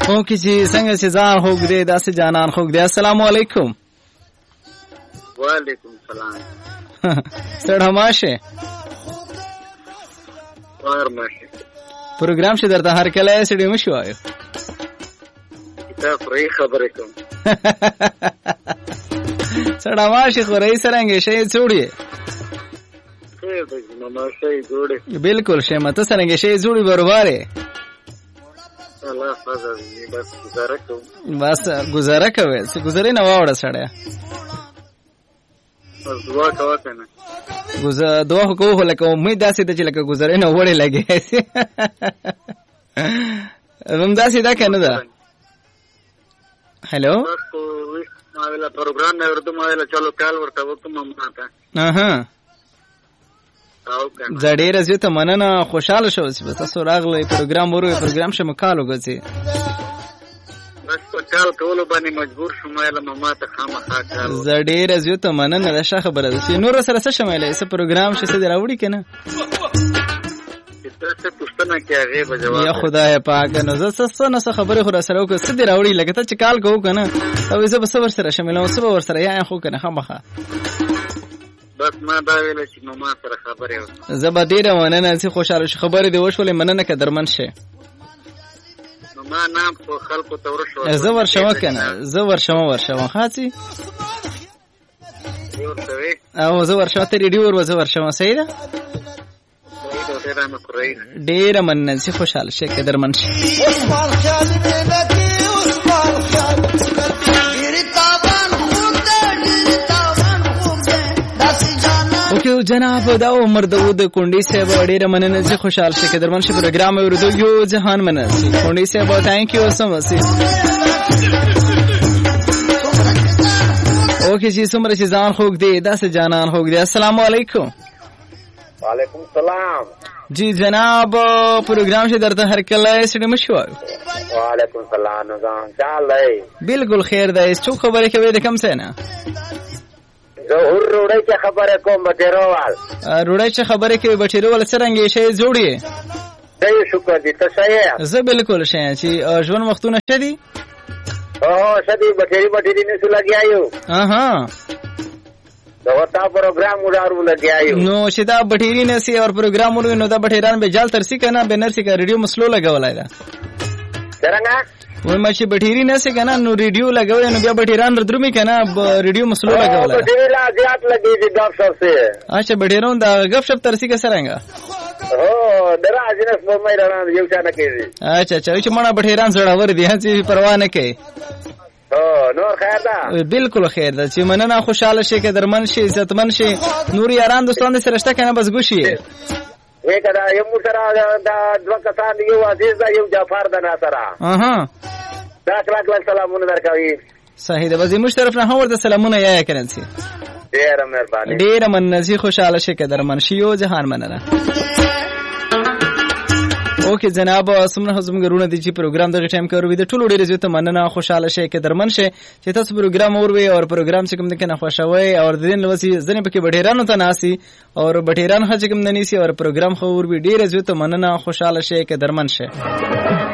اوکې چې څنګه چې ځان خوږ دی داسې جانان خوږ دی. السلام علیکم. وعلیکم السلام. سړی ماشه اور ماشه پروګرام چې درته هر کله سړی مشو آیو کتاب رہی خبرې کوم. سړی ماشه خو رئیس رنګ شي چوړي خیر دې نو شي جوړه بالکل شي مته سرنګ شي جوړي برابره الله فضل بس گزاره کوم. بس گزاره کوي څه گزارې نه واوړه سړی بس دعا کوه کنه دعا کوو لکه امید داسې ده چې لکه گزارې نه وړې لګي هم داسې ده کنه ده. هلو ماویلا پروګرام نه ورته ماویلا چلو کال ورته وکم ماته اها زه ډېره زیاته مننه خوشحاله شو چې تاسو راغلی پروګرام وروي پروګرام شه مکالو ګرځي بس په کال کولو باندې مجبور شوم ماله ماته خامخا کال. زه ډېره زیاته مننه ده ښه خبره ده چې نور سره څه شمایلی څه پروګرام شه څه دې راوړي که نه څه پوښتنه کې هغې به جواب یا خدای پاکه نو زه څه نه څه خبرې خو را سره وکړه څه دې راوړي لکه ته چې کال کوو که نه او زه به څه ورسره شاملوم څه به ورسره یا خو که نه خامخا بس ما دا ویله چې نو ما سره خبرې وکړه. زه به ډېره مننه چې خوشحاله شو خبرې دې وشولې مننه که درمن شي نو ما نام خو خلکو ته ورشو زه ورشمه که نه زه ورشمه ښه څي او زه ورشمه ته ریډیو ور زه ورشمه صحیح ده ډېره مننه چې خوشحاله شي که درمن شي. اوکې جناب دا عمر داود کونډي صاحب ډېره مننه چې خوشحال شي که درمن شي پروګرام اورېدو یو جهان مننه کونډي صاحب تhank you so much. اوکې چې څومره چې ځان خوږ دی داسې جانان خوږ دی. السلام علیکم. وعلیکم السلام. جی جناب پروګرام چې درته هر کله سړی مشو. وعلیکم السلام. نظام چال دی بالکل خیر دی. څو خبرې کوي د کم څه نه ظهور روړی چې خبره کوم بټیروال روړی چې خبرې کوي بټیروال څرنګه شي جوړي دی شکر دي ته صحیح زه بالکل شي چې ژوند وختونه شدي شدي بټیری نه څه لګیایو اها دا وتا پروګرام وډارو لګیایو نو چې دا بټیری نه سي اور پروګرام ورو نو دا بټیران به جال ترسي کنه به نرسي کا ریډیو مسلو لګولای دا څنګه وای ما چې بټیری نه سي کنه نو ریډیو لګوي نو بیا بټیران ردرمي کنه ریډیو مسلو لګولای بټیری لا زیات لګي دي غف شپ سي اچھا بټیرون دا غف شپ ترسي کا سرنګا درا جنس په مې راځي یو چا نه کوي اچھا چې مړه بټیران سره ور دي چې پروا نه کوي نور خیر ده بالکل خیر ده چې مننه خوشاله شي که درمن شي عزتمن شي نور یاران دوستان سره شته کنه بس ګوشي وکړه یو سره دا دوه کسان یو عزیز ده یو جعفر ده ناصره اها دا کلاک سلامونه درکوي صحیح ده وزي مشرف نه ورته سلامونه یا کرنسي ډیره مهرباني ډیره مننه خوشاله شي که درمن شي یو جهان مننه. اوکې جناب سمره زموږ رونه دي چې پروګرام دغه ټایم کې وروي د ټولو ډېر زیاته مننه خوشاله شي کې درمن شي چې تاسو پروګرام اوروي او پروګرام چې کوم د کنه خوشاوي او د دین لوسي ځنه پکې بډیرانو ته ناسي او بډیران هڅه کوم نه نيسي او پروګرام خو اوروي ډېر زیاته مننه خوشاله شي کې درمن شي.